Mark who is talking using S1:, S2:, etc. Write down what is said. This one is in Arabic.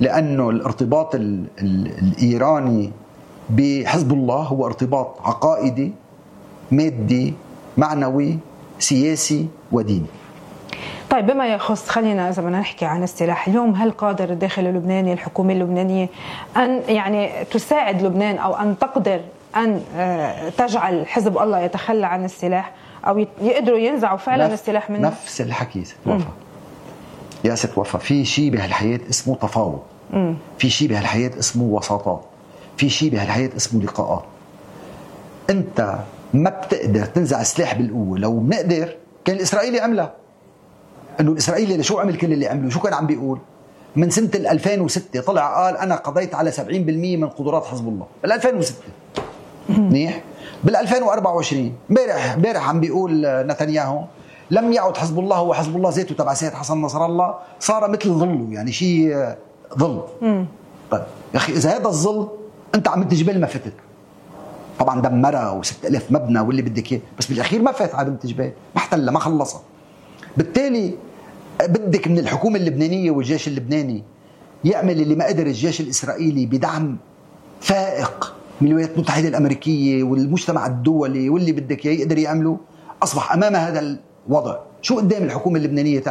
S1: لأنه الارتباط الإيراني بحزب الله هو ارتباط عقائدي مادي معنوي سياسي وديني.
S2: طيب بما يخص، خلينا إذا بدنا نحكي عن السلاح اليوم، هل قادر الداخل اللبناني الحكومة اللبنانية أن يعني تساعد لبنان أو أن تقدر أن تجعل حزب الله يتخلى عن السلاح أو يقدروا ينزعوا فعلا السلاح منه؟
S1: نفس الحكي ست وفا يا ست وفا، في شيء بهالحياة اسمه تفاوض، في شيء بهالحياة اسمه وساطات، في شيء بهالحياة اسمه لقاءات. أنت ما بتقدر تنزع السلاح بالقوة. لو بنقدر كان الإسرائيلي عمله. انه الاسرائيلي شو عمل كل اللي عمله؟ شو كان عم بيقول؟ من سنه 2006 طلع قال انا قضيت على 70% من قدرات حزب الله بال 2006. منيح. بال 2024 امبارح عم بيقول نتنياهو لم يعد حزب الله هو حزب الله ذاته تبع سيد حسن نصر الله، صار مثل ظله، يعني شيء ظل. طيب يا اخي اذا هذا الظل انت عملت جبال ما فتت، طبعا دمرها و6000 مبنى واللي بدك اياه، بس بالاخير ما فات على بنت جبال، ما احتلها ما خلصها. بالتالي بدك من الحكومة اللبنانية والجيش اللبناني يعمل اللي ما قدر الجيش الإسرائيلي بدعم فائق من الولايات المتحدة الأمريكية والمجتمع الدولي واللي بدك يقدر يعمله. أصبح أمام هذا الوضع شو قدام الحكومة اللبنانية